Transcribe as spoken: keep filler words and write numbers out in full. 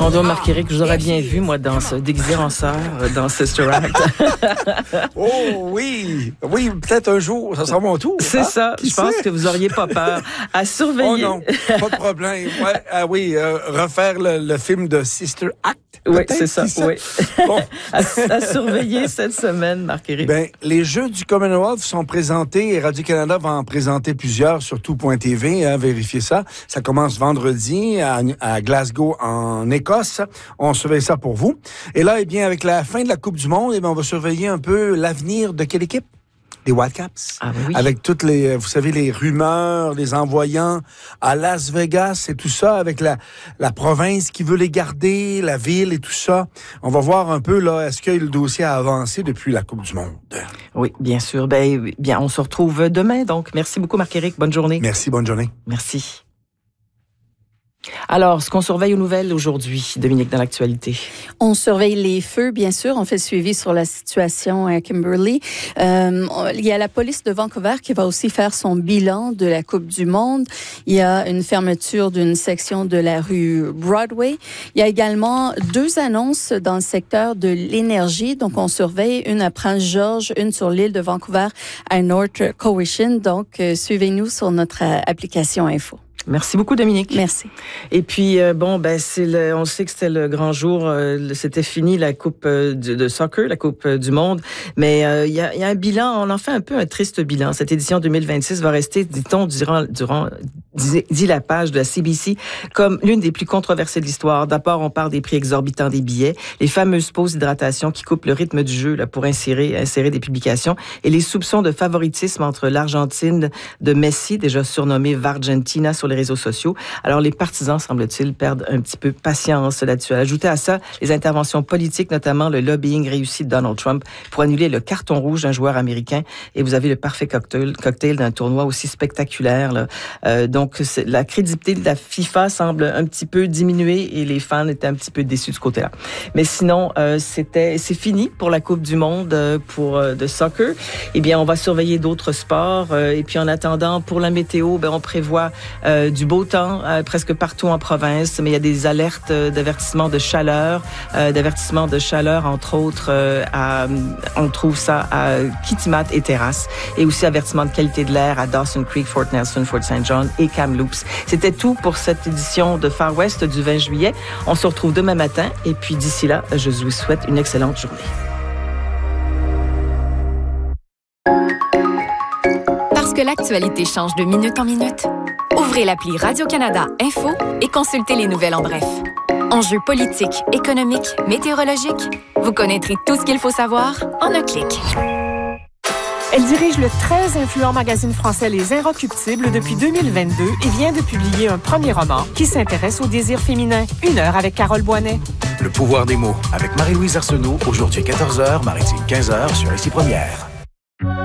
Mon Dieu, Marc-Éric, je vous aurais bien vu, moi, dans ce déguisé en sœur, dans Sister Act. Oh oui, oui, peut-être un jour, ça sera mon tour. C'est hein? ça. Qui je pense sait? que vous auriez pas peur. À surveiller. Oh non, pas de problème. Ouais, ah oui, euh, refaire le, le film de Sister Act. Oui, c'est ça. Oui. Bon. à, à surveiller cette semaine, Marc-Éric. Ben, les Jeux du Commonwealth sont présentés et Radio-Canada va en présenter plusieurs sur tout point T V. Hein, vérifiez ça. Ça commence vendredi à, à Glasgow, en Écosse. On surveille ça pour vous. Et là, eh bien, avec la fin de la Coupe du Monde, eh bien, on va surveiller un peu l'avenir de quelle équipe? Les Whitecaps. Ah, oui. Avec toutes les, vous savez, les rumeurs, les envoyants à Las Vegas et tout ça, avec la, la province qui veut les garder, la ville et tout ça. On va voir un peu, là, est-ce que le dossier a avancé depuis la Coupe du Monde? Oui, bien sûr. Ben, bien, on se retrouve demain, donc. Merci beaucoup, Marc-Éric. Bonne journée. Merci, bonne journée. Merci. Alors, ce qu'on surveille aux nouvelles aujourd'hui, Dominique, dans l'actualité? On surveille les feux, bien sûr. On fait le suivi sur la situation à Kimberley. Euh, il y a la police de Vancouver qui va aussi faire son bilan de la Coupe du Monde. Il y a une fermeture d'une section de la rue Broadway. Il y a également deux annonces dans le secteur de l'énergie. Donc, on surveille une à Prince George, une sur l'île de Vancouver à North Cowichan. Donc, euh, suivez-nous sur notre euh, application Info. Merci beaucoup, Dominique. Merci. Et puis, euh, bon, ben, c'est le, on sait que c'était le grand jour. Euh, c'était fini la Coupe euh, de, de soccer, la Coupe euh, du Monde. Mais il euh, y, a, y a un bilan. On en fait un peu un triste bilan. Cette édition deux mille vingt-six va rester, dit-on, durant, durant dit, dit la page de la C B C, comme l'une des plus controversées de l'histoire. D'abord, on parle des prix exorbitants des billets, les fameuses pauses d'hydratation qui coupent le rythme du jeu là, pour insérer, insérer des publications, et les soupçons de favoritisme entre l'Argentine de Messi, déjà surnommée Vargentina sur les réseaux sociaux. Alors, les partisans, semble-t-il, perdent un petit peu patience là-dessus. Ajoutez à ça les interventions politiques, notamment le lobbying réussi de Donald Trump pour annuler le carton rouge d'un joueur américain. Et vous avez le parfait cocktail, cocktail d'un tournoi aussi spectaculaire. Là. Euh, donc, c'est, la crédibilité de la FIFA semble un petit peu diminuer et les fans étaient un petit peu déçus de ce côté-là. Mais sinon, euh, c'était, c'est fini pour la Coupe du Monde euh, pour euh, de soccer. Eh bien, on va surveiller d'autres sports. Euh, et puis, en attendant, pour la météo, ben, on prévoit euh, du beau temps euh, presque partout en province, mais il y a des alertes euh, d'avertissement de chaleur, euh, d'avertissement de chaleur, entre autres, euh, à, on trouve ça à Kitimat et Terrasse, et aussi avertissement de qualité de l'air à Dawson Creek, Fort Nelson, Fort Saint John et Kamloops. C'était tout pour cette édition de Far West du vingt juillet. On se retrouve demain matin, et puis d'ici là, je vous souhaite une excellente journée. Parce que l'actualité change de minute en minute, ouvrez l'appli Radio-Canada Info et consultez les nouvelles en bref. Enjeux politiques, économiques, météorologiques, vous connaîtrez tout ce qu'il faut savoir en un clic. Elle dirige le très influent magazine français Les Inrecuptibles depuis deux mille vingt-deux et vient de publier un premier roman qui s'intéresse au désir féminin. Une heure avec Carole Boinet. Le pouvoir des mots avec Marie-Louise Arsenault, aujourd'hui quatorze heures, maritime quinze heures sur Ici Première.